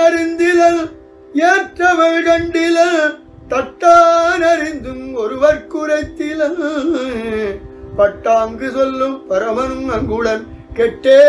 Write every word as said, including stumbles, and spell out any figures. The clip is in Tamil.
அறிந்திலல் ஏற்றவள் கண்டிலல் தட்டான் அறிந்தும் ஒருவர் குறைத்தில பட்டாங்கு சொல்லும் பரமனும் அங்குடன் கெட்டே